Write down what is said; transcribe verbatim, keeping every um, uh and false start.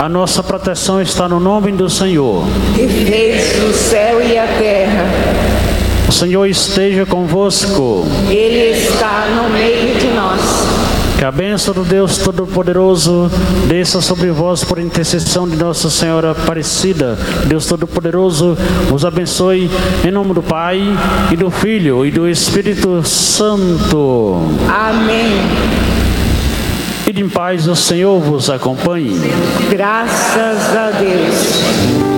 A nossa proteção está no nome do Senhor, que fez o céu e a terra. O Senhor esteja convosco. Ele está no meio de nós. Que a bênção do Deus Todo-Poderoso desça sobre vós por intercessão de Nossa Senhora Aparecida. Deus Todo-Poderoso vos abençoe em nome do Pai, e do Filho, e do Espírito Santo. Amém. Ide em paz, o Senhor vos acompanhe. Graças a Deus.